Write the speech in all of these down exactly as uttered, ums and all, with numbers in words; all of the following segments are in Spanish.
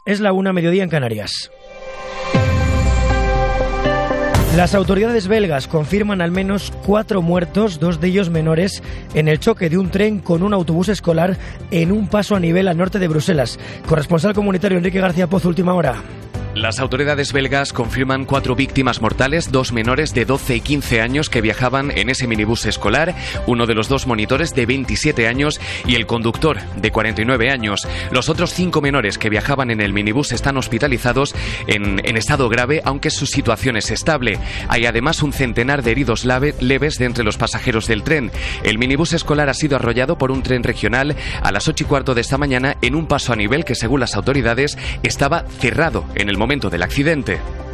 Es la una, mediodía en Canarias. Las autoridades belgas confirman al menos cuatro muertos, dos de ellos menores, en el choque de un tren con un autobús escolar en un paso a nivel al norte de Bruselas. Corresponsal comunitario Enrique García Pozo, última hora. Las autoridades belgas confirman cuatro víctimas mortales, dos menores de doce y quince años que viajaban en ese minibús escolar, uno de los dos monitores de veintisiete años y el conductor de cuarenta y nueve años. Los otros cinco menores que viajaban en el minibús están hospitalizados en, en estado grave, aunque su situación es estable. Hay además un centenar de heridos lave, leves de entre los pasajeros del tren. El minibús escolar ha sido arrollado por un tren regional a las ocho y cuarto de esta mañana en un paso a nivel que, según las autoridades, estaba cerrado en el momento del accidente.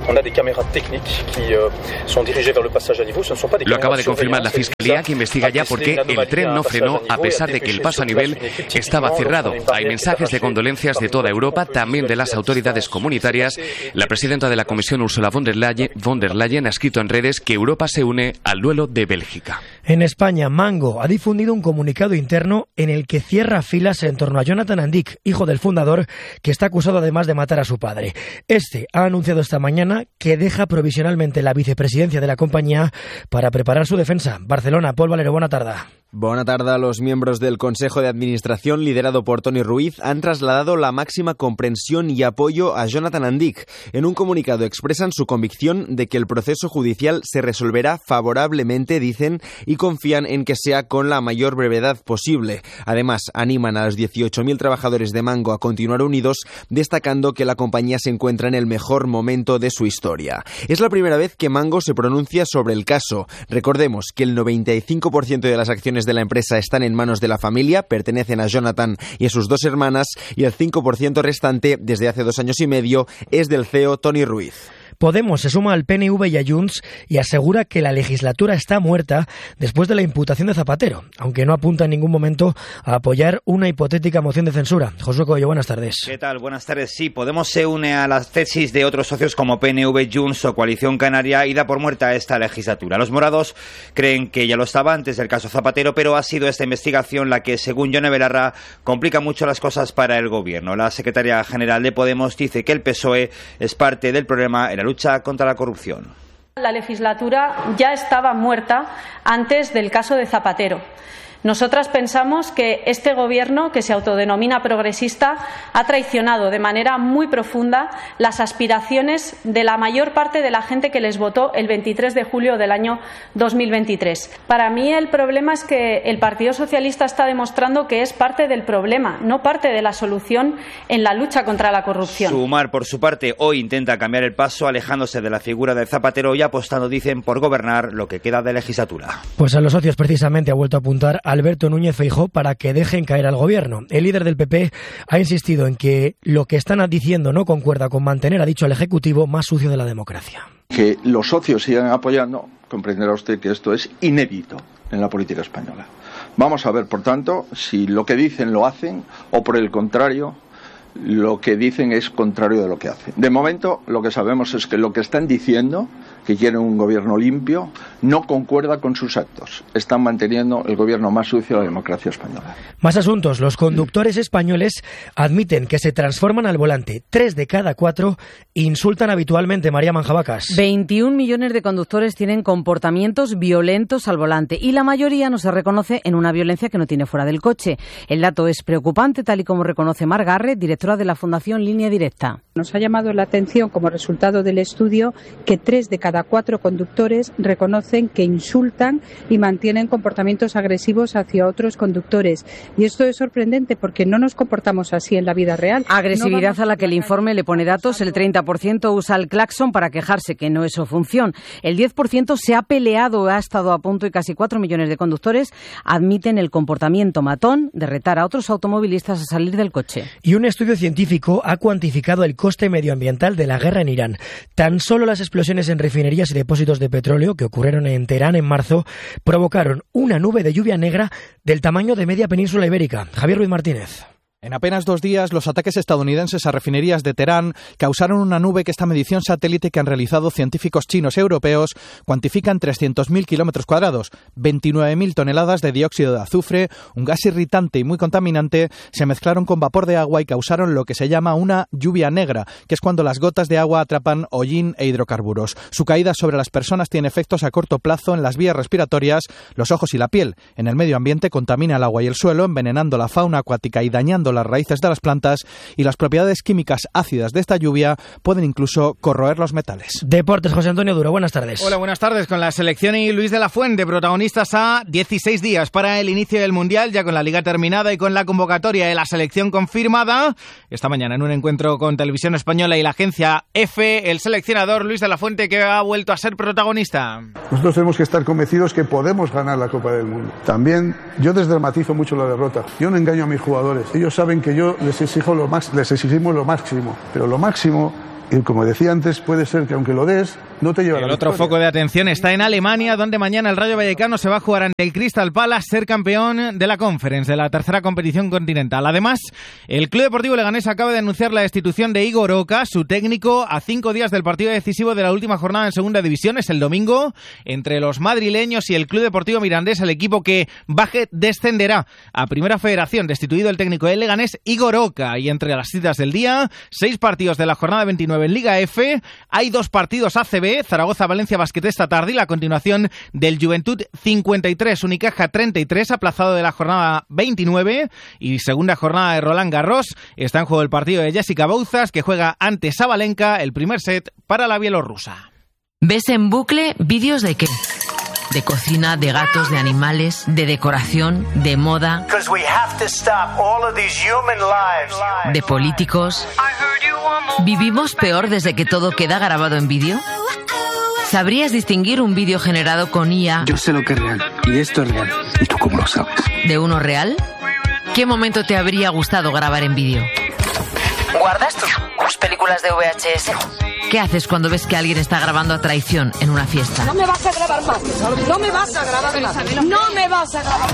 Lo acaba de confirmar la Fiscalía, que investiga ya por qué el tren no frenó a pesar de que el paso a nivel estaba cerrado. Hay mensajes de condolencias de toda Europa, también de las autoridades comunitarias. La presidenta de la Comisión, Ursula von der Leyen, von der Leyen ha escrito en redes que Europa se une al duelo de Bélgica. En España, Mango ha difundido un comunicado interno en el que cierra filas en torno a Jonathan Andic, hijo del fundador, que está acusado además de matar a su padre. Este ha anunciado esta mañana que deja provisionalmente la vicepresidencia de la compañía para preparar su defensa. Barcelona, Pol Valero, buena tarde. Buena tarde. Los miembros del Consejo de Administración, liderado por Toni Ruiz, han trasladado la máxima comprensión y apoyo a Jonathan Andic. En un comunicado expresan su convicción de que el proceso judicial se resolverá favorablemente, dicen, y confían en que sea con la mayor brevedad posible. Además, animan a los dieciocho mil trabajadores de Mango a continuar unidos, destacando que la compañía se encuentra en el mejor momento de su historia. Es la primera vez que Mango se pronuncia sobre el caso. Recordemos que el noventa y cinco por ciento de las acciones de la empresa están en manos de la familia, pertenecen a Jonathan y a sus dos hermanas, y el cinco por ciento restante, desde hace dos años y medio, es del C E O Toni Ruiz. Podemos se suma al P N V y a Junts y asegura que la legislatura está muerta después de la imputación de Zapatero, aunque no apunta en ningún momento a apoyar una hipotética moción de censura. Josué Coello, buenas tardes. ¿Qué tal? Buenas tardes. Sí, Podemos se une a las tesis de otros socios como P N V, Junts o Coalición Canaria y da por muerta esta legislatura. Los morados creen que ya lo estaba antes del caso Zapatero, pero ha sido esta investigación la que, según Yone Belarra, complica mucho las cosas para el gobierno. La secretaria general de Podemos dice que el P S O E es parte del problema en la lucha contra la corrupción. La legislatura ya estaba muerta antes del caso de Zapatero. Nosotras pensamos que este gobierno, que se autodenomina progresista, ha traicionado de manera muy profunda las aspiraciones de la mayor parte de la gente que les votó el veintitrés de julio del año dos mil veintitrés. Para mí el problema es que el Partido Socialista está demostrando que es parte del problema, no parte de la solución en la lucha contra la corrupción. Sumar, por su parte, hoy intenta cambiar el paso, alejándose de la figura de Zapatero y apostando, dicen, por gobernar lo que queda de legislatura. Pues a los socios precisamente ha vuelto a apuntar a Alberto Núñez Feijóo para que dejen caer al gobierno. El líder del P P ha insistido en que lo que están diciendo no concuerda con mantener, ha dicho, al Ejecutivo más sucio de la democracia. Que los socios sigan apoyando, comprenderá usted que esto es inédito en la política española. Vamos a ver, por tanto, si lo que dicen lo hacen o, por el contrario, lo que dicen es contrario de lo que hacen. De momento, lo que sabemos es que lo que están diciendo, que quieren un gobierno limpio, no concuerda con sus actos. Están manteniendo el gobierno más sucio de la democracia española. Más asuntos. Los conductores españoles admiten que se transforman al volante. Tres de cada cuatro insultan habitualmente. María Manjabacas. veintiún millones de conductores tienen comportamientos violentos al volante y la mayoría no se reconoce en una violencia que no tiene fuera del coche. El dato es preocupante, tal y como reconoce Mar Garret, directora de la Fundación Línea Directa. Nos ha llamado la atención, como resultado del estudio, que tres de cada cuatro conductores reconocen que insultan y mantienen comportamientos agresivos hacia otros conductores. Y esto es sorprendente porque no nos comportamos así en la vida real. Agresividad no a la que el informe le pone datos. El treinta por ciento usa el claxon para quejarse, que no es su función. El diez por ciento se ha peleado o ha estado a punto y casi cuatro millones de conductores admiten el comportamiento matón de retar a otros automovilistas a salir del coche. Y un estudio científico ha cuantificado el coste medioambiental de la guerra en Irán. Tan solo las explosiones en refinerías y depósitos de petróleo que ocurrieron en Teherán en marzo provocaron una nube de lluvia negra del tamaño de media península ibérica. Javier Ruiz Martínez. En apenas dos días, los ataques estadounidenses a refinerías de Teherán causaron una nube que esta medición satélite que han realizado científicos chinos y europeos cuantifica en trescientos mil kilómetros cuadrados. veintinueve mil toneladas de dióxido de azufre, un gas irritante y muy contaminante, se mezclaron con vapor de agua y causaron lo que se llama una lluvia negra, que es cuando las gotas de agua atrapan hollín e hidrocarburos. Su caída sobre las personas tiene efectos a corto plazo en las vías respiratorias, los ojos y la piel. En el medio ambiente contamina el agua y el suelo, envenenando la fauna acuática y dañando las raíces de las plantas, y las propiedades químicas ácidas de esta lluvia pueden incluso corroer los metales. Deportes, José Antonio Duro, buenas tardes. Hola, buenas tardes. Con la selección y Luis de la Fuente, protagonistas a dieciséis días para el inicio del Mundial, ya con la Liga terminada y con la convocatoria de la selección confirmada. Esta mañana en un encuentro con Televisión Española y la agencia EFE, el seleccionador Luis de la Fuente, que ha vuelto a ser protagonista. Nosotros tenemos que estar convencidos que podemos ganar la Copa del Mundo. También yo desdramatizo mucho la derrota. Yo no engaño a mis jugadores. Ellos saben que yo les exijo lo más, les exigimos lo máximo, pero lo máximo, y como decía antes, puede ser que aunque lo des, no te lleva a la El otro victoria. foco de atención está en Alemania, donde mañana el Rayo Vallecano se va a jugar ante el Crystal Palace, ser campeón de la Conference, de la tercera competición continental. Además, el Club Deportivo Leganés acaba de anunciar la destitución de Igor Oca, su técnico, a cinco días del partido decisivo de la última jornada en Segunda División. Es el domingo, entre los madrileños y el Club Deportivo Mirandés, el equipo que baje descenderá a Primera Federación. Destituido el técnico del Leganés, Igor Oca. Y entre las citas del día, seis partidos de la jornada veintinueve en Liga F. Hay dos partidos A C B, Zaragoza-Valencia Basket esta tarde, y la continuación del Juventud cincuenta y tres, Unicaja treinta y tres, aplazado de la jornada veintinueve, y segunda jornada de Roland Garros. Está en juego el partido de Jessica Bouzas, que juega ante Sabalenka, el primer set para la bielorrusa. ¿Ves en bucle vídeos de qué? De cocina, de gatos, de animales, de decoración, de moda, de políticos. ¿Vivimos peor desde que todo queda grabado en vídeo? ¿Sabrías distinguir un vídeo generado con I A? Yo sé lo que es real, y esto es real. ¿Y tú cómo lo sabes? ¿De uno real? ¿Qué momento te habría gustado grabar en vídeo? ¿Guardas tus, tus películas de V H S? ¿Qué haces cuando ves que alguien está grabando a traición en una fiesta? No me vas a grabar más. No me vas a grabar más. No me vas a grabar.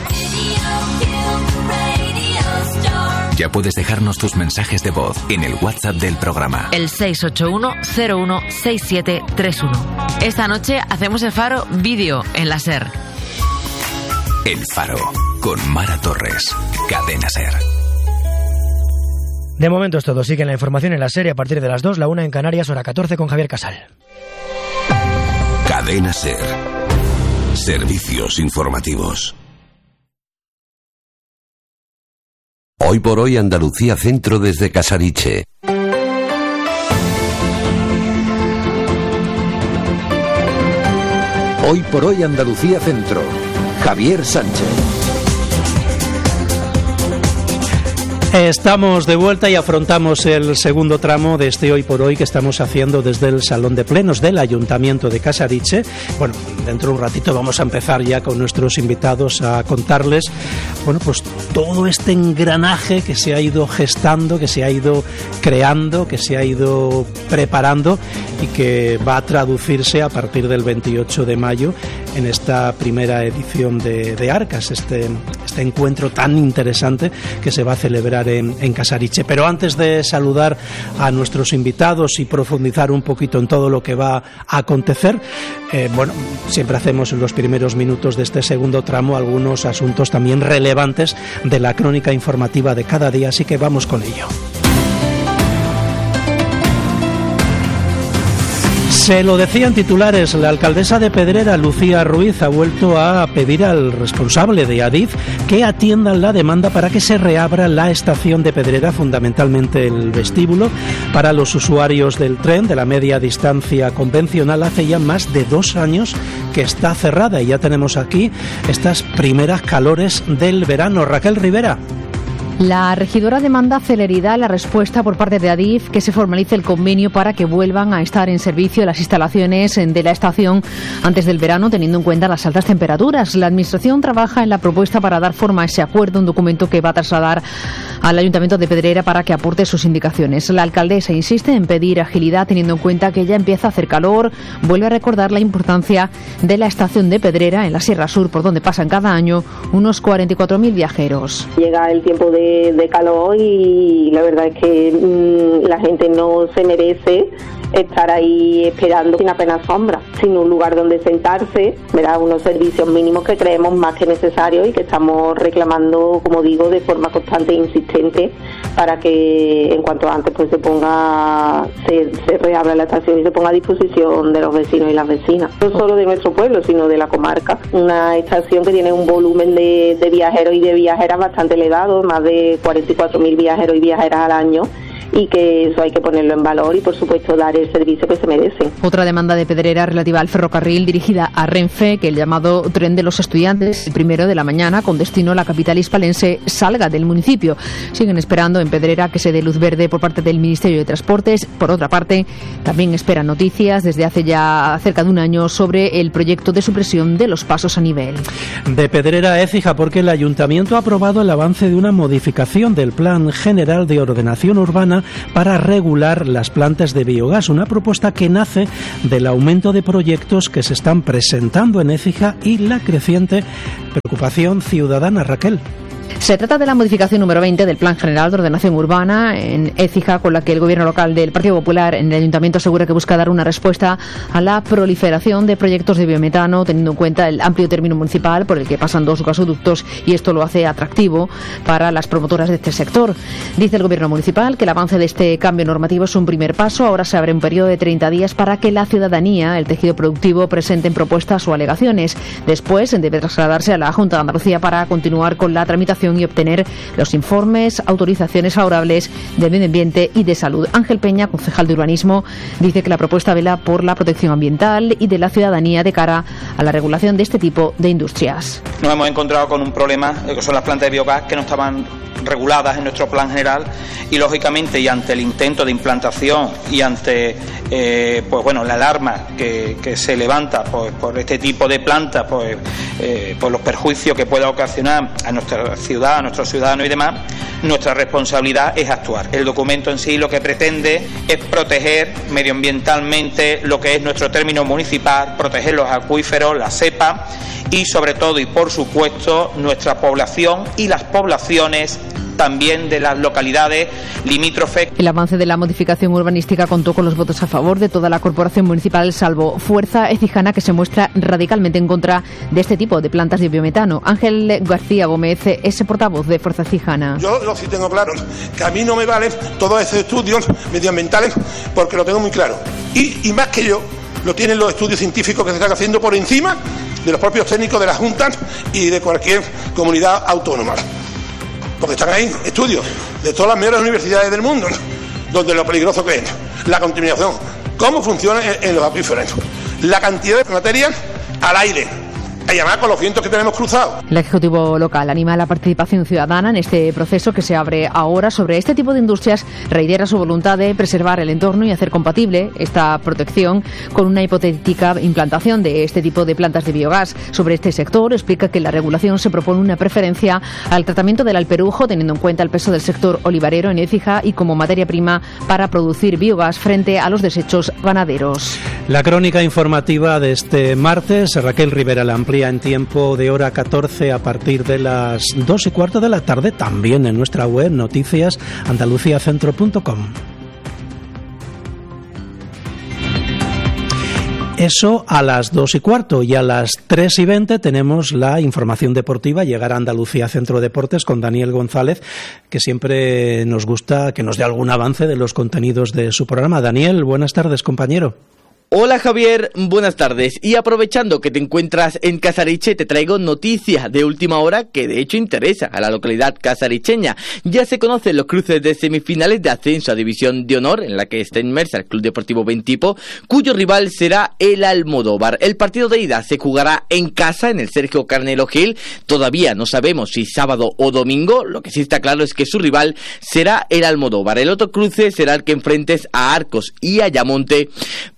Ya puedes dejarnos tus mensajes de voz en el WhatsApp del programa. El seis ocho uno cero uno seis siete tres uno. Esta noche hacemos el Faro vídeo en la SER. El Faro, con Mara Torres. Cadena SER. De momento es todo. Sigue la información en la serie a partir de las dos, la una en Canarias, hora catorce, con Javier Casal. Cadena SER. Servicios informativos. Hoy por hoy Andalucía Centro desde Casariche. Hoy por hoy Andalucía Centro. Javier Sánchez. Estamos de vuelta y afrontamos el segundo tramo de este Hoy por Hoy que estamos haciendo desde el Salón de Plenos del Ayuntamiento de Casariche. Bueno, dentro de un ratito vamos a empezar ya con nuestros invitados a contarles, bueno, pues todo este engranaje que se ha ido gestando, que se ha ido creando, que se ha ido preparando y que va a traducirse a partir del veintiocho de mayo en esta primera edición de, de Arcas, este, este encuentro tan interesante que se va a celebrar En, en Casariche. Pero antes de saludar a nuestros invitados y profundizar un poquito en todo lo que va a acontecer, eh, bueno, siempre hacemos en los primeros minutos de este segundo tramo algunos asuntos también relevantes de la crónica informativa de cada día, así que vamos con ello. Se lo decía en titulares, la alcaldesa de Pedrera, Lucía Ruiz, ha vuelto a pedir al responsable de Adif que atiendan la demanda para que se reabra la estación de Pedrera, fundamentalmente el vestíbulo, para los usuarios del tren de la media distancia convencional. Hace ya más de dos años que está cerrada y ya tenemos aquí estas primeras calores del verano. Raquel Rivera. La regidora demanda celeridad en la respuesta por parte de Adif, que se formalice el convenio para que vuelvan a estar en servicio las instalaciones de la estación antes del verano, teniendo en cuenta las altas temperaturas. La Administración trabaja en la propuesta para dar forma a ese acuerdo, un documento que va a trasladar al Ayuntamiento de Pedrera para que aporte sus indicaciones. La alcaldesa insiste en pedir agilidad, teniendo en cuenta que ya empieza a hacer calor. Vuelve a recordar la importancia de la estación de Pedrera en la Sierra Sur, por donde pasan cada año unos cuarenta y cuatro mil viajeros. Llega el tiempo de de, de calor y la verdad es que mmm, la gente no se merece estar ahí esperando sin apenas sombra, sin un lugar donde sentarse, ¿verdad? Unos servicios mínimos que creemos más que necesarios y que estamos reclamando, como digo, de forma constante e insistente para que en cuanto antes pues se ponga, se, se reabra la estación y se ponga a disposición de los vecinos y las vecinas, no solo de nuestro pueblo, sino de la comarca. Una estación que tiene un volumen de, de viajeros y de viajeras bastante elevado, más de cuarenta y cuatro mil viajeros y viajeras al año, y que eso hay que ponerlo en valor y, por supuesto, dar el servicio que se merecen. Otra demanda de Pedrera relativa al ferrocarril dirigida a Renfe, que el llamado tren de los estudiantes, el primero de la mañana, con destino a la capital hispalense, salga del municipio. Siguen esperando en Pedrera que se dé luz verde por parte del Ministerio de Transportes. Por otra parte, también esperan noticias desde hace ya cerca de un año sobre el proyecto de supresión de los pasos a nivel. De Pedrera a Écija, porque el Ayuntamiento ha aprobado el avance de una modificación del Plan General de Ordenación Urbana para regular las plantas de biogás, una propuesta que nace del aumento de proyectos que se están presentando en Écija y la creciente preocupación ciudadana. Raquel. Se trata de la modificación número veinte del Plan General de Ordenación Urbana en Écija, con la que el Gobierno local del Partido Popular en el Ayuntamiento asegura que busca dar una respuesta a la proliferación de proyectos de biometano, teniendo en cuenta el amplio término municipal por el que pasan dos gasoductos, y esto lo hace atractivo para las promotoras de este sector. Dice el Gobierno municipal que el avance de este cambio normativo es un primer paso. Ahora se abre un periodo de treinta días para que la ciudadanía, el tejido productivo, presenten propuestas o alegaciones. Después debe trasladarse a la Junta de Andalucía para continuar con la tramitación y obtener los informes, autorizaciones favorables de medio ambiente y de salud. Ángel Peña, concejal de urbanismo, dice que la propuesta vela por la protección ambiental y de la ciudadanía de cara a la regulación de este tipo de industrias. Nos hemos encontrado con un problema, que son las plantas de biogás, que no estaban reguladas en nuestro plan general, y lógicamente, y ante el intento de implantación y ante eh, pues bueno la alarma que, que se levanta pues, por este tipo de plantas, pues eh, por los perjuicios que pueda ocasionar a nuestra ciudad, a nuestros ciudadanos y demás, nuestra responsabilidad es actuar. El documento en sí lo que pretende es proteger medioambientalmente lo que es nuestro término municipal, proteger los acuíferos, la cepa y sobre todo y por supuesto nuestra población y las poblaciones también de las localidades limítrofes. El avance de la modificación urbanística contó con los votos a favor de toda la corporación municipal, salvo Fuerza Écijana, que se muestra radicalmente en contra de este tipo de plantas de biometano. Ángel García Gómez es portavoz de Fuerza Écijana. Yo lo sí tengo claro, que a mí no me valen todos esos estudios medioambientales, porque lo tengo muy claro. Y, y más que yo, lo tienen los estudios científicos que se están haciendo por encima de los propios técnicos de las juntas y de cualquier comunidad autónoma. Porque están ahí estudios de todas las mejores universidades del mundo, donde lo peligroso que es la contaminación, cómo funciona en, en los acuíferos, la cantidad de materia al aire, y además con los vientos que tenemos cruzados. El Ejecutivo local anima a la participación ciudadana en este proceso que se abre ahora sobre este tipo de industrias. Reitera su voluntad de preservar el entorno y hacer compatible esta protección con una hipotética implantación de este tipo de plantas de biogás. Sobre este sector explica que la regulación se propone una preferencia al tratamiento del alperujo, teniendo en cuenta el peso del sector olivarero en Écija y como materia prima para producir biogás frente a los desechos ganaderos. La crónica informativa de este martes, Raquel Rivera la amplía en tiempo de hora catorce a partir de las dos y cuarto de la tarde, también en nuestra web noticias andaluciacentro punto com. Eso a las dos y cuarto, y a las tres y veinte tenemos la información deportiva, llegar a Andalucía Centro Deportes con Daniel González, que siempre nos gusta que nos dé algún avance de los contenidos de su programa. Daniel, buenas tardes, compañero. Hola Javier, buenas tardes. Y aprovechando que te encuentras en Casariche, te traigo noticias de última hora que de hecho interesa a la localidad casaricheña. Ya se conocen los cruces de semifinales de ascenso a División de Honor, en la que está inmersa el Club Deportivo Bentipo, cuyo rival será el Almodóvar. El partido de ida se jugará en casa, en el Sergio Carnero Gil. Todavía no sabemos si sábado o domingo. Lo que sí está claro es que su rival será el Almodóvar. El otro cruce será el que enfrentes a Arcos y Ayamonte por la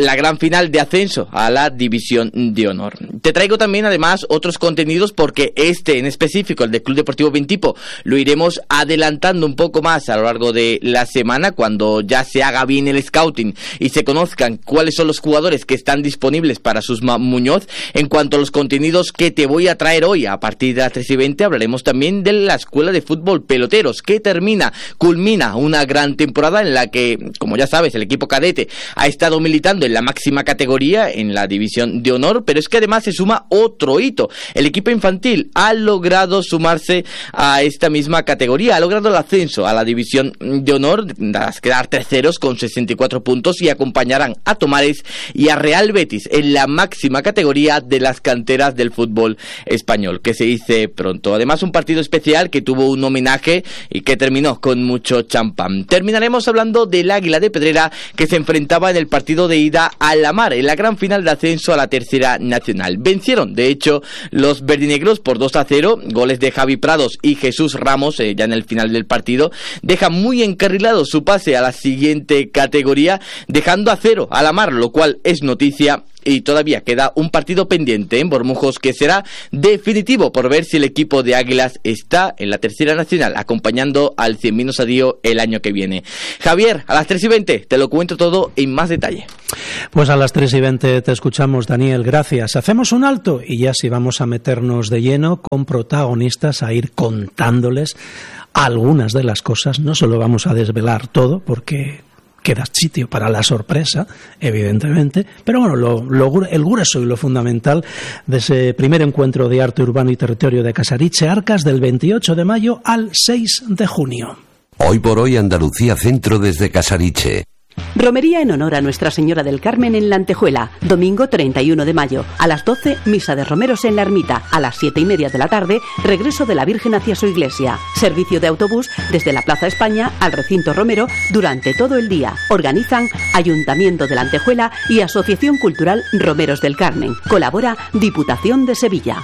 la gran final de ascenso a la División de Honor. Te traigo también además otros contenidos porque este en específico, el del Club Deportivo Vintipo, lo iremos adelantando un poco más a lo largo de la semana cuando ya se haga bien el scouting y se conozcan cuáles son los jugadores que están disponibles para Susma Muñoz. En cuanto a los contenidos que te voy a traer hoy, a partir de las tres y veinte hablaremos también de la Escuela de Fútbol Peloteros, que termina, culmina una gran temporada en la que, como ya sabes, el equipo cadete ha estado militando en la máxima categoría, en la División de Honor, pero es que además se suma otro hito. El equipo infantil ha logrado sumarse a esta misma categoría, ha logrado el ascenso a la División de Honor, tras quedar terceros con sesenta y cuatro puntos, y acompañarán a Tomares y a Real Betis en la máxima categoría de las canteras del fútbol español, que se dice pronto. Además, un partido especial que tuvo un homenaje y que terminó con mucho champán. Terminaremos hablando del Águila de Pedrera, que se enfrentaba en el partido de ida a la Mar, en la gran final de ascenso a la tercera nacional. Vencieron, de hecho, los verdinegros por dos a cero, goles de Javi Prados y Jesús Ramos, eh, ya en el final del partido, deja muy encarrilado su pase a la siguiente categoría, dejando a cero a la Mar, lo cual es noticia. Y todavía queda un partido pendiente en Bormujos que será definitivo por ver si el equipo de Águilas está en la tercera nacional, acompañando al Cien Vinos Adío el año que viene. Javier, a las tres y veinte te lo cuento todo en más detalle. Pues a las tres y veinte te escuchamos, Daniel, gracias. Hacemos un alto y ya sí vamos a meternos de lleno con protagonistas, a ir contándoles algunas de las cosas. No solo vamos a desvelar todo, porque queda sitio para la sorpresa, evidentemente, pero bueno, lo, lo, el grueso y lo fundamental de ese primer encuentro de arte urbano y territorio de Casariche, Arcas, del veintiocho de mayo al seis de junio. Hoy por hoy Andalucía Centro desde Casariche. Romería en honor a Nuestra Señora del Carmen en La Antejuela, domingo treinta y uno de mayo. A las doce, misa de romeros en la ermita. A las siete y media de la tarde, regreso de la Virgen hacia su iglesia. Servicio de autobús desde la Plaza España al recinto romero durante todo el día. Organizan Ayuntamiento de La Antejuela y Asociación Cultural Romeros del Carmen. Colabora Diputación de Sevilla.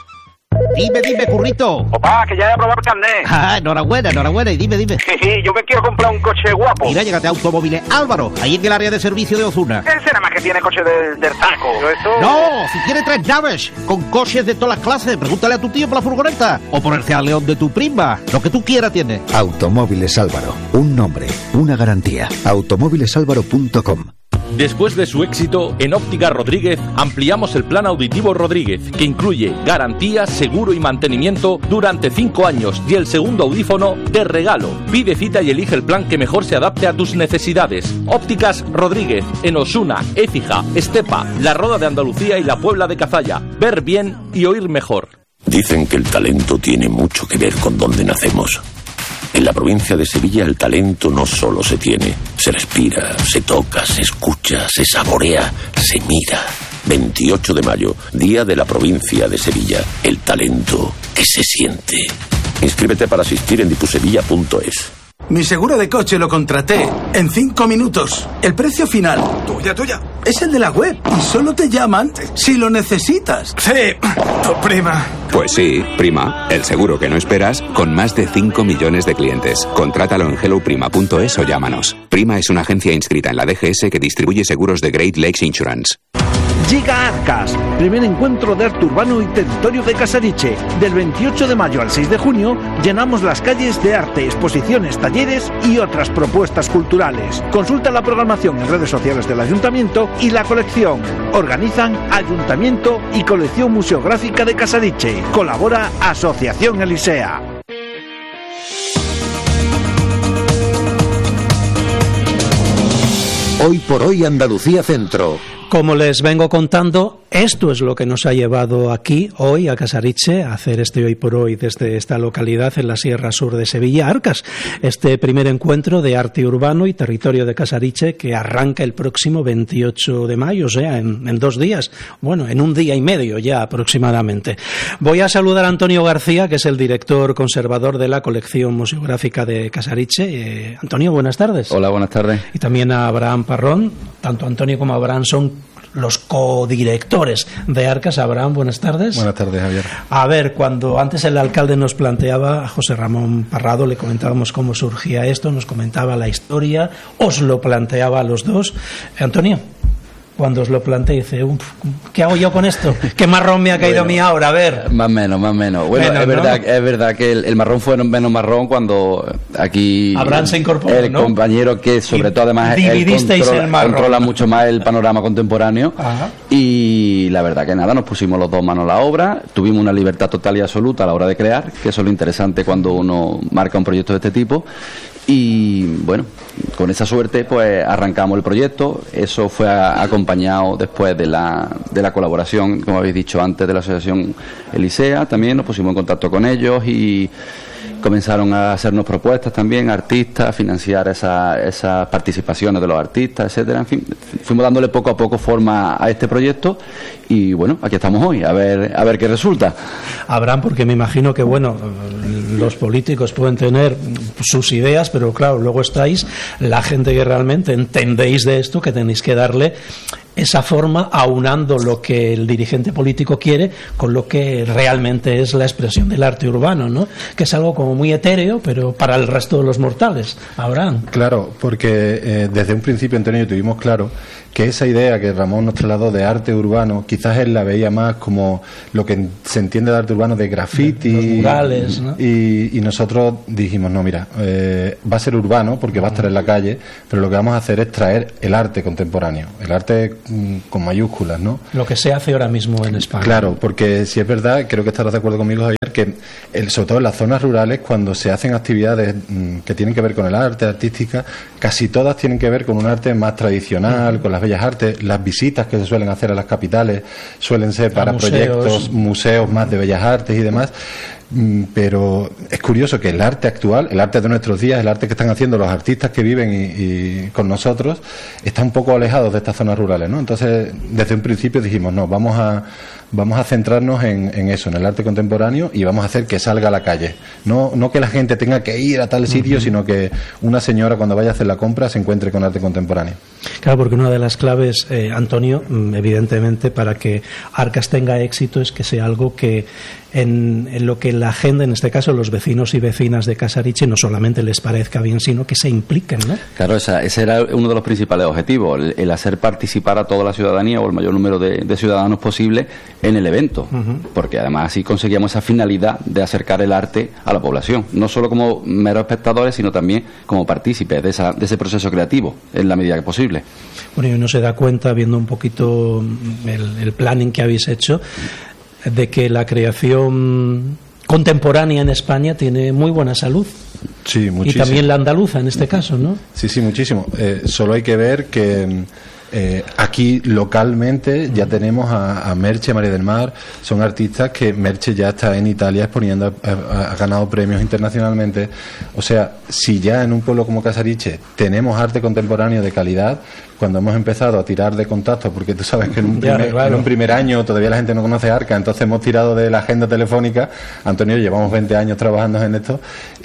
Dime, dime, currito. Opa, que ya he aprobado el carnet. Ah, enhorabuena, enhorabuena. Y dime, dime. Sí, sí, yo me quiero comprar un coche guapo. Mira, llégate a Automóviles Álvaro, ahí en el área de servicio de Ozuna. ¿Qué será más que tiene coche del, del taco? ¿Esto? No, si tiene tres llaves, con coches de todas las clases. Pregúntale a tu tío por la furgoneta. O por el Real León de tu prima. Lo que tú quieras tiene. Automóviles Álvaro. Un nombre, una garantía. automóviles álvaro punto com. Después de su éxito, en Óptica Rodríguez ampliamos el plan auditivo Rodríguez, que incluye garantía, seguro y mantenimiento durante cinco años y el segundo audífono de regalo. Pide cita y elige el plan que mejor se adapte a tus necesidades. Ópticas Rodríguez, en Osuna, Écija, Estepa, La Roda de Andalucía y la Puebla de Cazalla. Ver bien y oír mejor. Dicen que el talento tiene mucho que ver con dónde nacemos. En la provincia de Sevilla el talento no solo se tiene, se respira, se toca, se escucha, se saborea, se mira. veintiocho de mayo, Día de la Provincia de Sevilla. El talento que se siente. Inscríbete para asistir en dipusevilla punto es. Mi seguro de coche lo contraté en cinco minutos. El precio final, tuya, tuya, es el de la web y solo te llaman si lo necesitas. Sí, tu prima. Pues sí, Prima, el seguro que no esperas con más de cinco millones de clientes. Contrátalo en hello prima punto es o llámanos. Prima es una agencia inscrita en la D G S que distribuye seguros de Great Lakes Insurance. Llega Arcas, primer encuentro de arte urbano y territorio de Casariche. Del veintiocho de mayo al seis de junio llenamos las calles de arte, exposiciones, talleres y otras propuestas culturales. Consulta la programación en redes sociales del Ayuntamiento y la colección. Organizan Ayuntamiento y Colección Museográfica de Casariche. Colabora Asociación Elisea. Hoy por hoy Andalucía Centro. Como les vengo contando, esto es lo que nos ha llevado aquí, hoy, a Casariche, a hacer este Hoy por Hoy desde esta localidad en la Sierra Sur de Sevilla, Arcas. Este primer encuentro de arte urbano y territorio de Casariche que arranca el próximo veintiocho de mayo, o sea, en, en dos días. Bueno, en un día y medio ya aproximadamente. Voy a saludar a Antonio García, que es el director conservador de la colección museográfica de Casariche. Eh, Antonio, buenas tardes. Hola, buenas tardes. Y también a Abraham Parrón. Tanto Antonio como Abraham son los codirectores de Arcas. Abraham, buenas tardes. Buenas tardes, Javier. A ver, cuando antes el alcalde nos planteaba, a José Ramón Parrado, le comentábamos cómo surgía esto, nos comentaba la historia, os lo planteaba a los dos. Antonio. cuando os lo planteé, dice, ¿qué hago yo con esto? ¿Qué marrón me ha caído bueno, a mí ahora? A ver. Más o menos, más o menos. Bueno, menos, es, ¿no? verdad, es verdad que el, el marrón fue menos marrón cuando aquí Abraham se incorporó, el ¿no? compañero que sobre y todo además él controla, controla mucho más el panorama contemporáneo. Ajá. Y la verdad que nada, nos pusimos los dos manos a la obra, tuvimos una libertad total y absoluta a la hora de crear, que eso es lo interesante cuando uno marca un proyecto de este tipo. Y bueno, con esa suerte pues arrancamos el proyecto. Eso fue a, acompañado después de la, de la colaboración, como habéis dicho antes, de la asociación Elisea. También nos pusimos en contacto con ellos y comenzaron a hacernos propuestas también, artistas, financiar esas esa participaciones de los artistas, etcétera. En fin, fuimos dándole poco a poco forma a este proyecto y bueno, aquí estamos hoy, a ver a ver qué resulta. Abraham, porque me imagino que bueno, los políticos pueden tener sus ideas, pero claro, luego estáis la gente que realmente entendéis de esto, que tenéis que darle esa forma, aunando lo que el dirigente político quiere con lo que realmente es la expresión del arte urbano, ¿no? Que es algo como muy etéreo, pero para el resto de los mortales. Abraham. Claro, porque eh, desde un principio, Antonio, tuvimos claro que esa idea que Ramón nos trasladó de arte urbano, quizás él la veía más como lo que se entiende de arte urbano de graffiti, los murales, ¿no? y, y nosotros dijimos, no, mira, eh, va a ser urbano porque va a estar en la calle, pero lo que vamos a hacer es traer el arte contemporáneo, el arte mm, con mayúsculas, ¿no? Lo que se hace ahora mismo en España. Claro, porque si es verdad, creo que estarás de acuerdo conmigo, Javier, que el, sobre todo en las zonas rurales, cuando se hacen actividades mm, que tienen que ver con el arte, artística, casi todas tienen que ver con un arte más tradicional, uh-huh. con las bellas artes. Las visitas que se suelen hacer a las capitales suelen ser para museos. proyectos, museos más de bellas artes y demás. Pero es curioso que el arte actual, el arte de nuestros días, el arte que están haciendo los artistas que viven y, y con nosotros, está un poco alejado de estas zonas rurales, ¿no? Entonces, desde un principio dijimos, no, vamos a vamos a centrarnos en, en eso, en el arte contemporáneo, y vamos a hacer que salga a la calle. No, no que la gente tenga que ir a tal sitio, uh-huh. sino que una señora cuando vaya a hacer la compra se encuentre con arte contemporáneo. Claro, porque una de las claves, eh, Antonio, evidentemente, para que Arcas tenga éxito es que sea algo que en, en lo que la gente, en este caso los vecinos y vecinas de Casariche, no solamente les parezca bien, sino que se impliquen, ¿no? Claro, esa, ese era uno de los principales objetivos, el, el hacer participar a toda la ciudadanía o el mayor número de, de ciudadanos posible en el evento, uh-huh. porque además así conseguíamos esa finalidad de acercar el arte a la población, no solo como meros espectadores, sino también como partícipes de, esa, de ese proceso creativo, en la medida que posible. Bueno, y uno se da cuenta, viendo un poquito el, el planning que habéis hecho, de que la creación contemporánea en España tiene muy buena salud. Sí, muchísimo. Y también la andaluza en este caso, ¿no? Sí, sí, muchísimo. Eh, solo hay que ver que eh, aquí localmente ya tenemos a, a Merche, María del Mar, son artistas que Merche ya está en Italia exponiendo, ha, ha ganado premios internacionalmente. O sea, si ya en un pueblo como Casariche tenemos arte contemporáneo de calidad, cuando hemos empezado a tirar de contactos, porque tú sabes que en un, primer, ya, claro. en un primer año todavía la gente no conoce Arca, entonces hemos tirado de la agenda telefónica. Antonio, llevamos veinte años trabajando en esto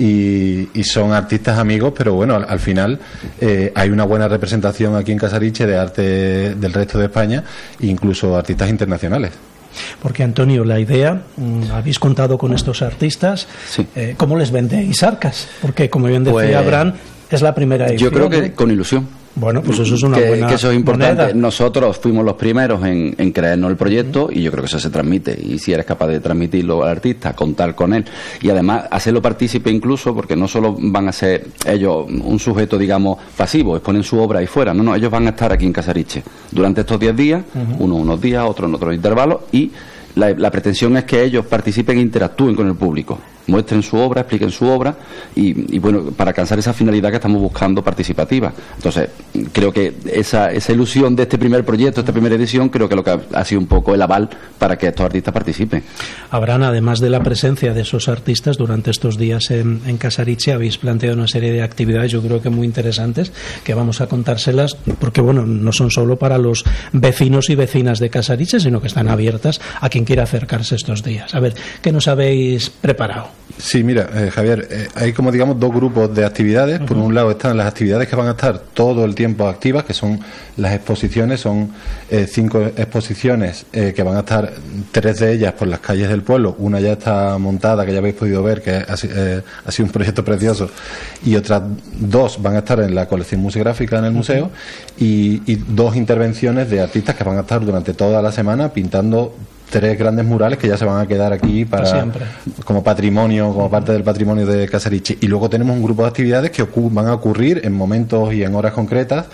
y, y son artistas amigos, pero bueno, al, al final eh, hay una buena representación aquí en Casariche de arte del resto de España, incluso artistas internacionales. Porque, Antonio, la idea, habéis contado con estos artistas, sí. eh, ¿cómo les vendéis Arcas? Porque, como bien decía pues, Abraham, es la primera edición. Yo creo que ¿no? con ilusión. Bueno, pues eso es una que, buena que eso es importante. moneda. Nosotros fuimos los primeros en, en creernos el proyecto, y yo creo que eso se transmite, y si eres capaz de transmitirlo al artista, contar con él y además hacerlo partícipe incluso, porque no solo van a ser ellos un sujeto, digamos, pasivo, exponen su obra ahí fuera, no, no, ellos van a estar aquí en Casariche durante estos diez días, uh-huh. uno unos días, otros en otros intervalos, y la, la pretensión es que ellos participen e interactúen con el público, muestren su obra, expliquen su obra y, y bueno, para alcanzar esa finalidad que estamos buscando participativa. Entonces, creo que esa, esa ilusión de este primer proyecto, esta primera edición, creo que lo que ha, ha sido un poco el aval para que estos artistas participen. Habrán, además de la presencia de esos artistas durante estos días en, en Casariche, habéis planteado una serie de actividades, yo creo que muy interesantes, que vamos a contárselas, porque bueno, no son solo para los vecinos y vecinas de Casariche, sino que están abiertas a quien quiera acercarse estos días. A ver, ¿qué nos habéis preparado? Sí, mira, eh, Javier, eh, hay como digamos dos grupos de actividades. Por uh-huh. un lado están las actividades que van a estar todo el tiempo activas, que son las exposiciones, son eh, cinco exposiciones eh, que van a estar, tres de ellas por las calles del pueblo, una ya está montada, que ya habéis podido ver, que ha, eh, ha sido un proyecto precioso, y otras dos van a estar en la colección museográfica en el museo, uh-huh. y, y dos intervenciones de artistas que van a estar durante toda la semana pintando tres grandes murales que ya se van a quedar aquí para, para como patrimonio, como parte del patrimonio de Casariche. Y luego tenemos un grupo de actividades que ocu- van a ocurrir en momentos y en horas concretas,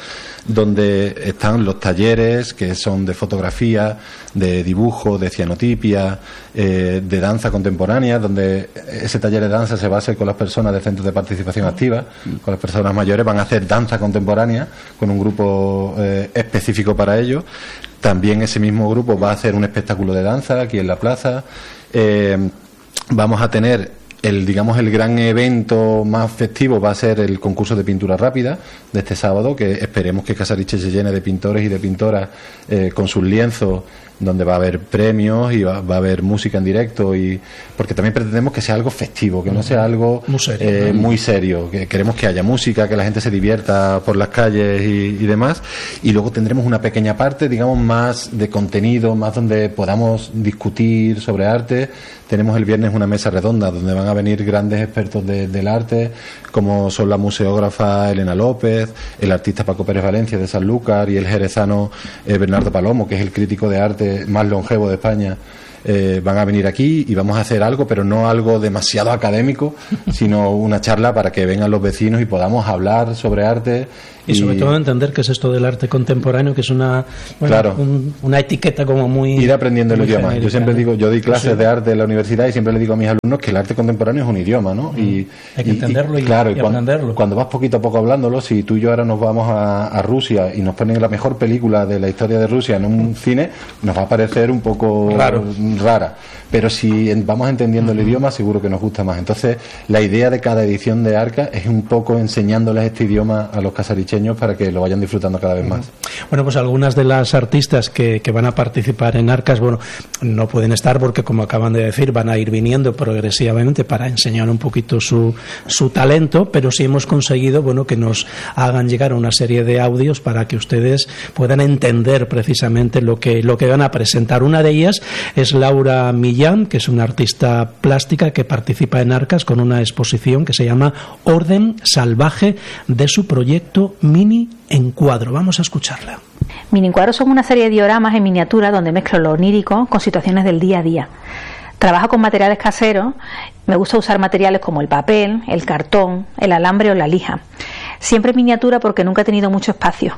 donde están los talleres que son de fotografía, de dibujo, de cianotipia, eh, de danza contemporánea, donde ese taller de danza se va a hacer con las personas de centros de participación activa, con las personas mayores, van a hacer danza contemporánea con un grupo eh, específico para ello. También ese mismo grupo va a hacer un espectáculo de danza aquí en la plaza. Eh, vamos a tener el, digamos, el gran evento más festivo va a ser el concurso de pintura rápida de este sábado, que esperemos que Casariche se llene de pintores y de pintoras eh, con sus lienzos, donde va a haber premios y va, va a haber música en directo, y porque también pretendemos que sea algo festivo, que no sea algo muy serio, eh, ¿no? muy serio, que queremos que haya música, que la gente se divierta por las calles y, y demás. Y luego tendremos una pequeña parte, digamos, más de contenido, más donde podamos discutir sobre arte. Tenemos el viernes una mesa redonda donde van a venir grandes expertos de, del arte, como son la museógrafa Elena López, el artista Paco Pérez Valencia de Sanlúcar y el jerezano eh, Bernardo Palomo, que es el crítico de arte más longevo de España. Eh, van a venir aquí y vamos a hacer algo, pero no algo demasiado académico, sino una charla para que vengan los vecinos y podamos hablar sobre arte. Y, y sobre todo entender qué es esto del arte contemporáneo, que es una, bueno, claro, un, una etiqueta como muy... Ir aprendiendo el idioma. Genérica, yo siempre ¿no? digo, yo doy clases sí. de arte en la universidad y siempre le digo a mis alumnos que el arte contemporáneo es un idioma, ¿no? Y, hay que entenderlo y, y, claro, y, y cuando, aprenderlo. Cuando vas poquito a poco hablándolo, si tú y yo ahora nos vamos a, a Rusia y nos ponen la mejor película de la historia de Rusia en un cine, nos va a parecer un poco Raro. rara. Pero si vamos entendiendo el idioma, seguro que nos gusta más. Entonces, la idea de cada edición de Arca es un poco enseñándoles este idioma a los casaricheños para que lo vayan disfrutando cada vez más. Bueno, pues algunas de las artistas que, que van a participar en Arcas, bueno, no pueden estar porque, como acaban de decir, van a ir viniendo progresivamente para enseñar un poquito su, su talento, pero sí hemos conseguido, bueno, que nos hagan llegar una serie de audios para que ustedes puedan entender precisamente lo que, lo que van a presentar. Una de ellas es Laura Millán, que es una artista plástica que participa en Arcas con una exposición que se llama Orden Salvaje, de su proyecto Mini Encuadro. Vamos a escucharla. Mini Encuadro son una serie de dioramas en miniatura donde mezclo lo onírico con situaciones del día a día. Trabajo con materiales caseros, me gusta usar materiales como el papel, el cartón, el alambre o la lija. Siempre en miniatura porque nunca he tenido mucho espacio.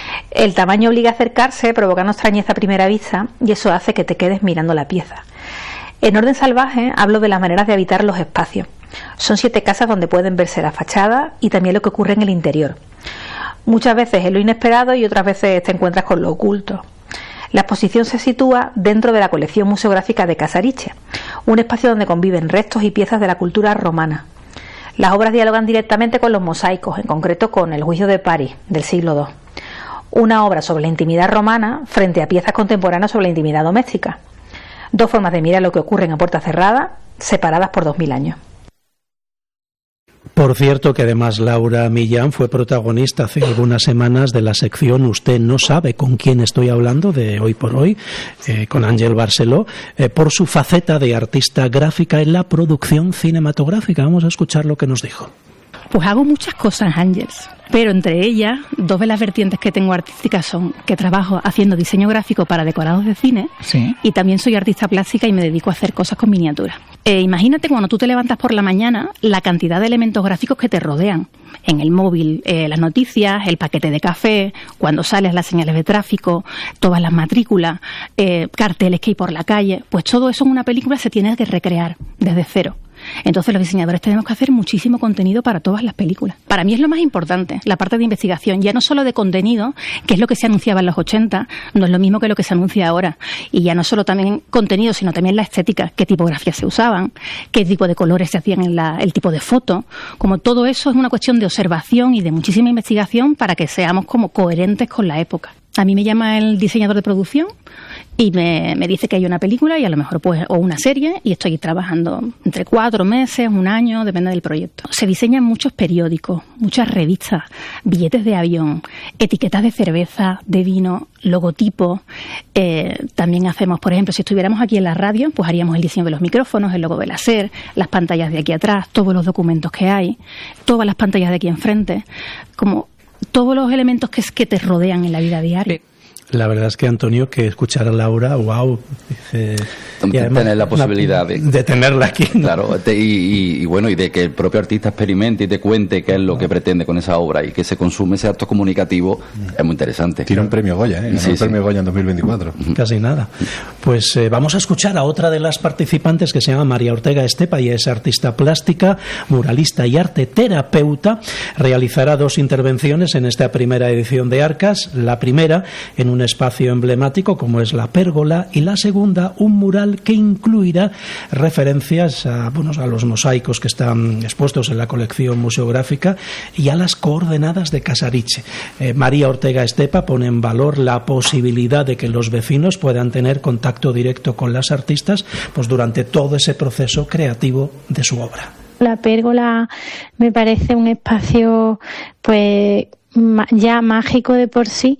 El tamaño obliga a acercarse, provocando extrañeza a primera vista, y eso hace que te quedes mirando la pieza. En Orden Salvaje hablo de las maneras de habitar los espacios. Son siete casas donde pueden verse la fachada y también lo que ocurre en el interior. Muchas veces es lo inesperado y otras veces te encuentras con lo oculto. La exposición se sitúa dentro de la colección museográfica de Casariche, un espacio donde conviven restos y piezas de la cultura romana. Las obras dialogan directamente con los mosaicos, en concreto con el Juicio de París, del siglo segundo. Una obra sobre la intimidad romana frente a piezas contemporáneas sobre la intimidad doméstica. Dos formas de mirar lo que ocurre a puerta cerrada, separadas por dos mil años. Por cierto, que además Laura Millán fue protagonista hace algunas semanas de la sección Usted no sabe con quién estoy hablando, de Hoy por Hoy, eh, con Ángel Barceló, eh, por su faceta de artista gráfica en la producción cinematográfica. Vamos a escuchar lo que nos dijo. Pues hago muchas cosas, Ángels, pero entre ellas, dos de las vertientes que tengo artísticas son que trabajo haciendo diseño gráfico para decorados de cine, sí, y también soy artista plástica y me dedico a hacer cosas con miniaturas. Eh, imagínate cuando tú te levantas por la mañana la cantidad de elementos gráficos que te rodean. En el móvil, eh, las noticias, el paquete de café, cuando sales las señales de tráfico, todas las matrículas, eh, carteles que hay por la calle, pues todo eso en una película se tiene que recrear desde cero. Entonces los diseñadores tenemos que hacer muchísimo contenido para todas las películas. Para mí es lo más importante, la parte de investigación, ya no solo de contenido, que es lo que se anunciaba en los ochenta, no es lo mismo que lo que se anuncia ahora. Y ya no solo también contenido, sino también la estética, qué tipografías se usaban, qué tipo de colores se hacían en la, el tipo de foto. Como todo eso es una cuestión de observación y de muchísima investigación para que seamos como coherentes con la época. A mí me llama el diseñador de producción y me, me dice que hay una película y a lo mejor pues o una serie, y estoy trabajando entre cuatro meses, un año, depende del proyecto. Se diseñan muchos periódicos, muchas revistas, billetes de avión, etiquetas de cerveza, de vino, logotipos. Eh, también hacemos, por ejemplo, si estuviéramos aquí en la radio, pues haríamos el diseño de los micrófonos, el logo de la SER, las pantallas de aquí atrás, todos los documentos que hay, todas las pantallas de aquí enfrente, como todos los elementos que, que te rodean en la vida diaria. La verdad es que, Antonio, que escuchar a Laura, wow, dice, y además, tener la posibilidad de, de tenerla aquí, ¿no? Claro, y, y, y bueno, y de que el propio artista experimente y te cuente qué es lo que pretende con esa obra y que se consume ese acto comunicativo, es muy interesante. Tiene un premio Goya, ¿eh? Ganó sí, un premio sí. Goya en dos mil veinticuatro. Casi nada. Pues eh, vamos a escuchar a otra de las participantes, que se llama María Ortega Estepa, y es artista plástica, muralista y arte terapeuta. Realizará dos intervenciones en esta primera edición de Arcas. La primera en un espacio emblemático como es la Pérgola, y la segunda un mural que incluirá referencias a, bueno, a los mosaicos que están expuestos en la colección museográfica y a las coordenadas de Casariche. Eh, María Ortega Estepa pone en valor la posibilidad de que los vecinos puedan tener contacto directo con las artistas pues durante todo ese proceso creativo de su obra. La Pérgola me parece un espacio pues ya mágico de por sí.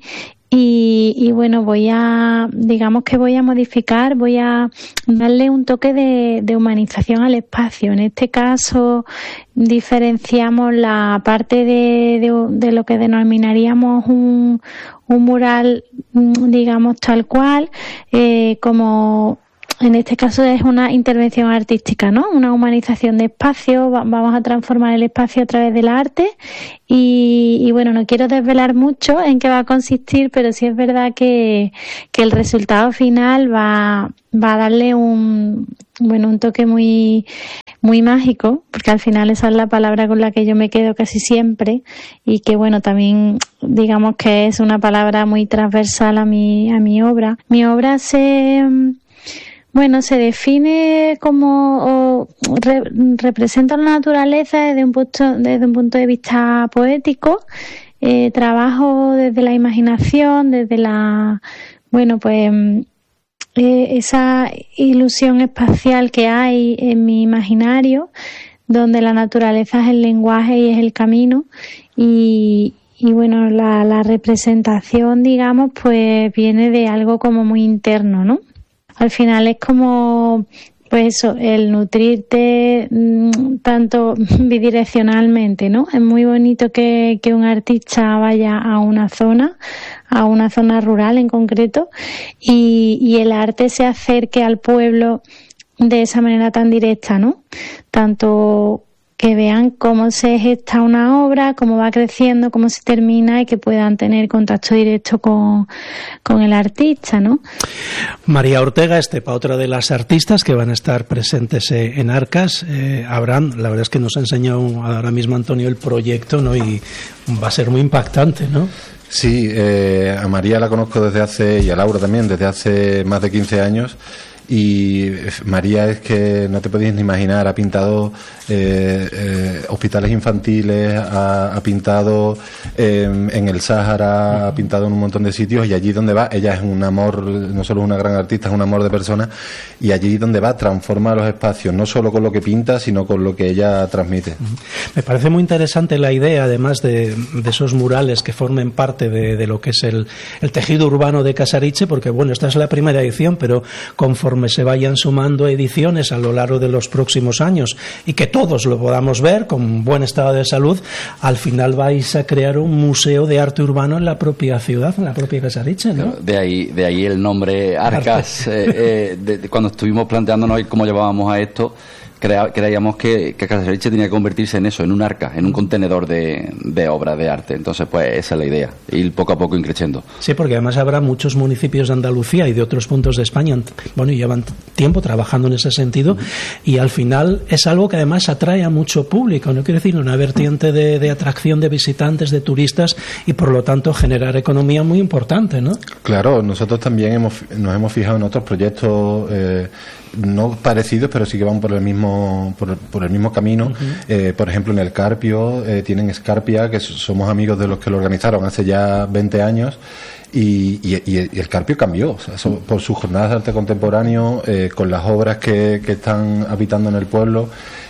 Y, y bueno, voy a, digamos que voy a modificar, voy a darle un toque de, de humanización al espacio. En este caso, diferenciamos la parte de, de, de lo que denominaríamos un, un mural, digamos, tal cual, eh, como... En este caso es una intervención artística, ¿no? Una humanización de espacio. Vamos a transformar el espacio a través del arte y, y bueno, no quiero desvelar mucho en qué va a consistir, pero sí es verdad que, que el resultado final va, va a darle un, bueno, un toque muy, muy mágico, porque al final esa es la palabra con la que yo me quedo casi siempre, y que bueno, también digamos que es una palabra muy transversal a mi, a mi obra. Mi obra se... Bueno, se define como o re, representa la naturaleza desde un punto, desde un punto de vista poético. Eh, trabajo desde la imaginación, desde la, bueno, pues eh, esa ilusión espacial que hay en mi imaginario, donde la naturaleza es el lenguaje y es el camino, y Y bueno, la, la representación, digamos, pues viene de algo como muy interno, ¿no? Al final es como, pues eso, el nutrirte mmm, tanto bidireccionalmente, ¿no? Es muy bonito que, que un artista vaya a una zona, a una zona rural en concreto, y, y el arte se acerque al pueblo de esa manera tan directa, ¿no? Tanto que vean cómo se gesta una obra, cómo va creciendo, cómo se termina, y que puedan tener contacto directo con, con el artista, ¿no? María Ortega Estepa, otra de las artistas que van a estar presentes en Arcas. Eh, Abraham, la verdad es que nos ha enseñado ahora mismo Antonio el proyecto, ¿no? Y va a ser muy impactante, ¿no? Sí, eh, a María la conozco desde hace, y a Laura también, desde hace más de quince años. Y María es que no te podéis ni imaginar, ha pintado eh, eh, hospitales infantiles, ha, ha pintado eh, en el Sáhara, ha pintado en un montón de sitios, y allí donde va, ella es un amor, no solo es una gran artista, es un amor de persona, y allí donde va transforma los espacios, no solo con lo que pinta, sino con lo que ella transmite. Me parece muy interesante la idea, además de, de esos murales que formen parte de, de lo que es el, el tejido urbano de Casariche, porque bueno, esta es la primera edición, pero conforme se vayan sumando ediciones a lo largo de los próximos años y que todos lo podamos ver con buen estado de salud, al final vais a crear un museo de arte urbano en la propia ciudad, en la propia Casariche, ¿no? De ahí, de ahí el nombre Arcas. eh, eh, de, de, cuando estuvimos planteándonos cómo llevábamos a esto, crea, creíamos que, que Casariche tenía que convertirse en eso, en un arca, en un contenedor de, de obra de arte. Entonces, pues esa es la idea, ir poco a poco increciendo. Sí, porque además habrá muchos municipios de Andalucía y de otros puntos de España, bueno, y llevan tiempo trabajando en ese sentido, y al final es algo que además atrae a mucho público, no quiero decir, una vertiente de, de atracción de visitantes, de turistas, y por lo tanto generar economía muy importante, ¿no? Claro, nosotros también hemos, nos hemos fijado en otros proyectos eh, no parecidos, pero sí que van por el mismo mismo por, por el mismo camino. Uh-huh. Eh, por ejemplo, en el Carpio eh, tienen Escarpia, que somos amigos de los que lo organizaron hace ya veinte años. Y, y, y el Carpio cambió, o sea, so, por sus jornadas de arte contemporáneo, eh, con las obras que, que están habitando en el pueblo.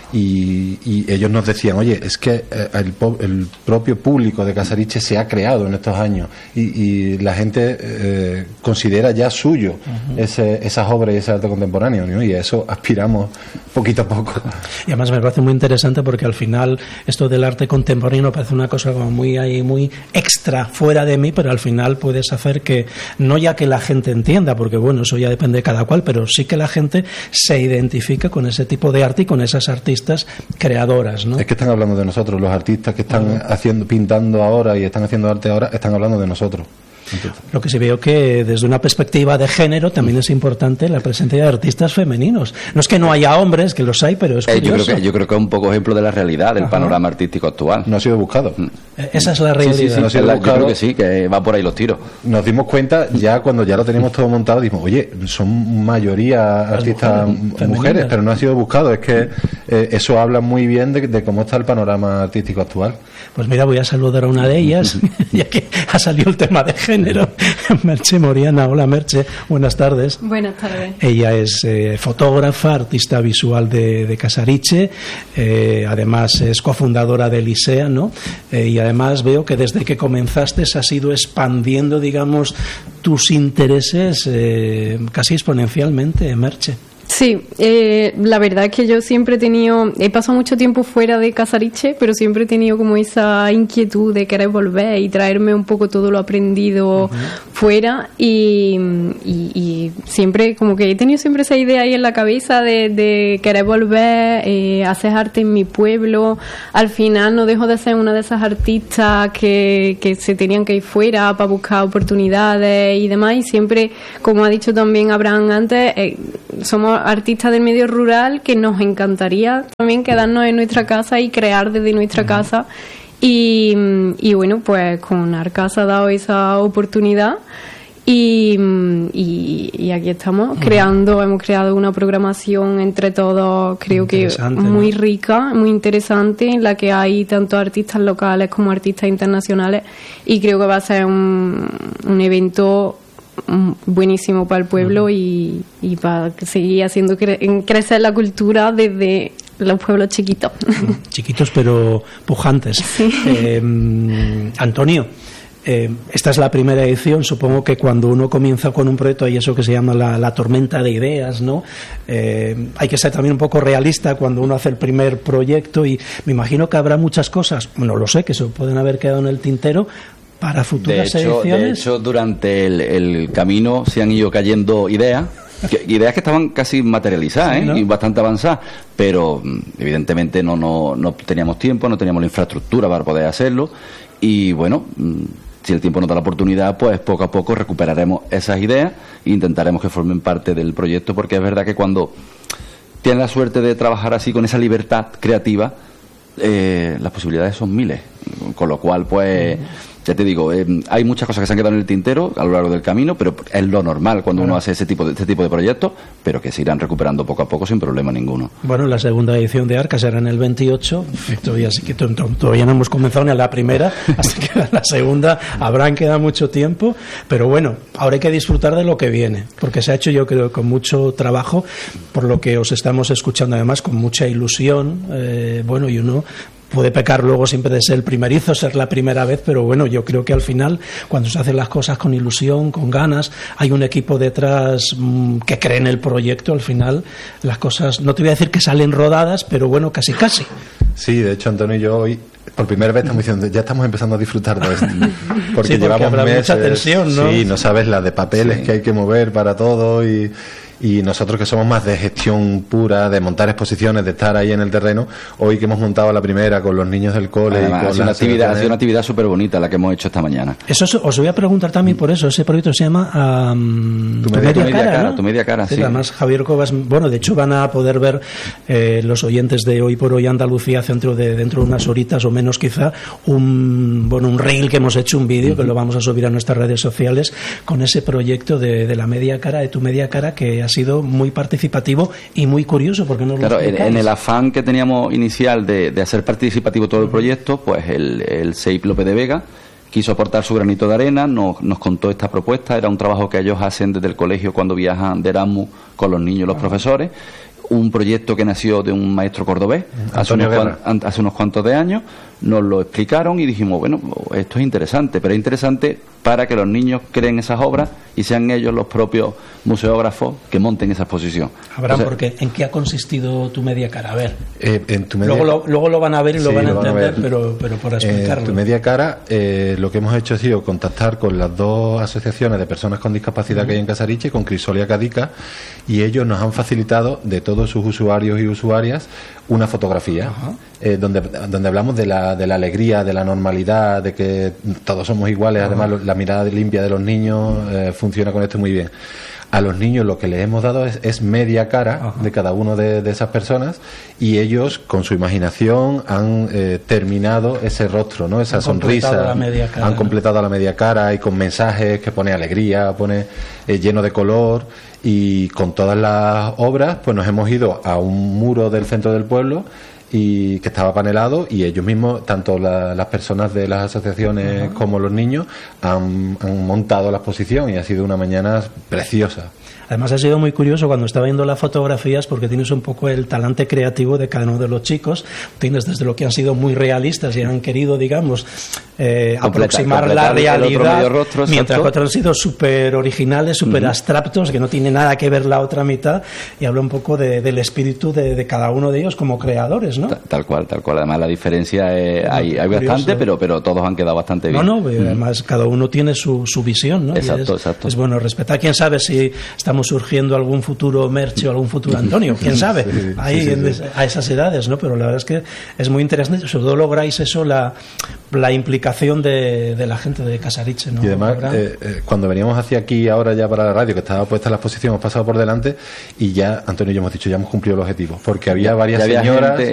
Y, y ellos nos decían, oye, es que eh, el, el propio público de Casariche se ha creado en estos años y, y la gente eh, considera ya suyo uh-huh. ese, esas obras y ese arte contemporáneo, ¿no? Y a eso aspiramos poquito a poco. Y además me parece muy interesante porque al final esto del arte contemporáneo parece una cosa como muy, ahí, muy extra, fuera de mí, pero al final puedes hacer que, no ya que la gente entienda, porque bueno, eso ya depende de cada cual, pero sí que la gente se identifique con ese tipo de arte y con esas artistas creadoras, ¿no? Es que están hablando de nosotros, los artistas que están uh-huh. haciendo, pintando ahora y están haciendo arte ahora, están hablando de nosotros. Entonces. Lo que sí veo que desde una perspectiva de género también es importante la presencia de artistas femeninos. No es que no haya hombres, que los hay, pero es curioso. Eh, yo, creo que, yo creo que es un poco ejemplo de la realidad, del Ajá. panorama artístico actual. No ha sido buscado. Eh, esa es la realidad. Sí, sí, sí, no ha sido la, buscado. Yo creo que sí, que va por ahí los tiros. Nos dimos cuenta ya cuando ya lo teníamos todo montado, dijimos, oye, son mayoría artistas mujeres, mujeres, pero no ha sido buscado. Es que eh, eso habla muy bien de, de cómo está el panorama artístico actual. Pues mira, voy a saludar a una de ellas, ya que ha salido el tema de género. Merche Moriana. Hola Merche, buenas tardes. Buenas tardes. Ella es eh, fotógrafa, artista visual de, de Casariche, eh, además es cofundadora de Lisea, ¿no? Eh, y además veo que desde que comenzaste has ido expandiendo, digamos, tus intereses eh, casi exponencialmente, Merche. Sí, eh, la verdad es que yo siempre he tenido, he pasado mucho tiempo fuera de Casariche, pero siempre he tenido como esa inquietud de querer volver y traerme un poco todo lo aprendido uh-huh. fuera y, y, y siempre, como que he tenido siempre esa idea ahí en la cabeza de, de querer volver, eh, hacer arte en mi pueblo. Al final no dejo de ser una de esas artistas que, que se tenían que ir fuera para buscar oportunidades y demás, y siempre, como ha dicho también Abraham antes, eh, somos artistas del medio rural que nos encantaría también quedarnos en nuestra casa y crear desde nuestra uh-huh. casa y, y bueno, pues con Arcasa ha dado esa oportunidad y, y, y aquí estamos uh-huh. creando, hemos creado una programación entre todos, creo que muy ¿no? rica, muy interesante, en la que hay tanto artistas locales como artistas internacionales, y creo que va a ser un, un evento buenísimo para el pueblo uh-huh. y, y para seguir haciendo cre- crecer la cultura desde los pueblos chiquitos. Chiquitos pero pujantes. Sí. Eh, Antonio, eh, esta es la primera edición. Supongo que cuando uno comienza con un proyecto hay eso que se llama la, la tormenta de ideas, ¿no? Eh, hay que ser también un poco realista cuando uno hace el primer proyecto, y me imagino que habrá muchas cosas, no lo sé, que se pueden haber quedado en el tintero para futuras de hecho, ediciones. De hecho, durante el, el camino se han ido cayendo ideas, que, ideas que estaban casi materializadas, sí, ¿eh? ¿no? Y bastante avanzadas, pero evidentemente no, no, no teníamos tiempo, no teníamos la infraestructura para poder hacerlo, y bueno, si el tiempo nos da la oportunidad, pues poco a poco recuperaremos esas ideas e intentaremos que formen parte del proyecto, porque es verdad que cuando tienes la suerte de trabajar así con esa libertad creativa, eh, las posibilidades son miles, con lo cual pues... Ya te digo, eh, hay muchas cosas que se han quedado en el tintero a lo largo del camino, pero es lo normal cuando bueno. uno hace ese tipo de este tipo de proyectos, pero que se irán recuperando poco a poco sin problema ninguno. Bueno, la segunda edición de Arca será en el veintiocho, todavía, sí que todavía no hemos comenzado ni a la primera, hasta que a la segunda habrán quedado mucho tiempo, pero bueno, ahora hay que disfrutar de lo que viene, porque se ha hecho, yo creo, con mucho trabajo, por lo que os estamos escuchando además con mucha ilusión, eh, bueno, y uno puede pecar luego siempre de ser el primerizo, ser la primera vez, pero bueno, yo creo que al final, cuando se hacen las cosas con ilusión, con ganas, hay un equipo detrás mmm, que cree en el proyecto, al final las cosas, no te voy a decir que salen rodadas, pero bueno, casi casi. Sí, de hecho, Antonio y yo hoy, por primera vez estamos diciendo, ya estamos empezando a disfrutar de esto, porque, sí, porque llevamos meses, mucha tensión, ¿no? Sí, no sabes la de papeles sí. que hay que mover para todo, y... Y nosotros que somos más de gestión pura, de montar exposiciones, de estar ahí en el terreno, hoy que hemos montado la primera con los niños del cole. Además, y con ha sido una actividad, ha sido una actividad súper bonita la que hemos hecho esta mañana. Eso os voy a preguntar también por eso. Ese proyecto se llama um, Tu, tu media, media cara, cara ¿no? Tu media cara, sí. sí. Además, Javier Cobas, bueno, de hecho van a poder ver eh, los oyentes de Hoy por Hoy Andalucía dentro de, dentro de unas horitas o menos quizá, un, bueno, un reel que hemos hecho, un vídeo uh-huh. que lo vamos a subir a nuestras redes sociales con ese proyecto de, de la media cara, de Tu media cara, que ha sido muy participativo y muy curioso, porque no claro, lo en, en el afán que teníamos inicial de, de hacer participativo todo el proyecto, pues el, el C E I P López de Vega quiso aportar su granito de arena, nos, nos contó esta propuesta. Era un trabajo que ellos hacen desde el colegio cuando viajan de Erasmus con los niños y los profesores. Un proyecto que nació de un maestro cordobés hace unos, cuan, hace unos cuantos de años. Nos lo explicaron y dijimos, bueno, esto es interesante, pero es interesante para que los niños creen esas obras y sean ellos los propios museógrafos que monten esa exposición. Abraham, Entonces, porque ¿en qué ha consistido tu media cara? A ver, eh, en tu media... luego, lo, luego lo van a ver y lo sí, van a lo entender, van a pero, pero por explicarlo. En tu media cara, eh, lo que hemos hecho ha sido contactar con las dos asociaciones de personas con discapacidad uh-huh. que hay en Casariche, con Crisolia Cadica, y ellos nos han facilitado de todos sus usuarios y usuarias una fotografía uh-huh. eh, donde, donde hablamos de la, de la alegría, de la normalidad, de que todos somos iguales. Uh-huh. Además, la mirada limpia de los niños eh, funciona con esto muy bien. A los niños lo que les hemos dado es, es media cara uh-huh. de cada uno de, de esas personas, y ellos con su imaginación han eh, terminado ese rostro, ¿no? Esa han sonrisa, completado cara, han ¿no? completado la media cara, y con mensajes que pone alegría, pone eh, lleno de color. Y con todas las obras pues nos hemos ido a un muro del centro del pueblo y que estaba panelado, y ellos mismos, tanto la, las personas de las asociaciones uh-huh. como los niños, han, han montado la exposición, y ha sido una mañana preciosa. Además ha sido muy curioso cuando estaba viendo las fotografías, porque tienes un poco el talante creativo de cada uno de los chicos. Tienes desde lo que han sido muy realistas y han querido, digamos, eh, Completa, aproximar la realidad, rostro, mientras que otros han sido súper originales, súper uh-huh. abstractos, que no tiene nada que ver la otra mitad, y habla un poco de, del espíritu de, de cada uno de ellos como creadores, ¿no? Tal, tal cual, tal cual. Además la diferencia es, hay, hay bastante, pero, pero todos han quedado bastante bien. No, no, uh-huh. además cada uno tiene su, su visión, ¿no? Exacto, es, exacto. Es bueno respetar. ¿Quién sabe si estamos surgiendo algún futuro Merche o algún futuro Antonio? ¿Quién sabe? Sí, ahí sí, sí, sí. a esas edades, ¿no? Pero la verdad es que es muy interesante. Sobre todo lográis eso, la, la implicación de, de la gente de Casariche, ¿no? Y además, eh, eh, cuando veníamos hacia aquí ahora ya para la radio, que estaba puesta la exposición, hemos pasado por delante y ya Antonio y yo hemos dicho, ya hemos cumplido el objetivo, porque había varias había señoras, gente,